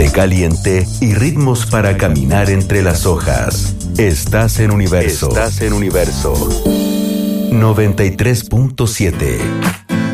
té caliente y ritmos para caminar entre las hojas. Estás en Universo. 93.7.